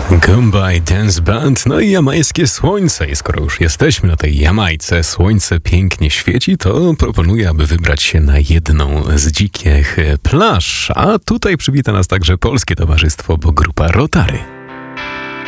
Gombay Dance Band, no i jamańskie słońce. I skoro już jesteśmy na tej Jamajce, słońce pięknie świeci, to proponuję, aby wybrać się na jedną z dzikich plaż. A tutaj przywita nas także Polskie Towarzystwo, bo grupa Rotary.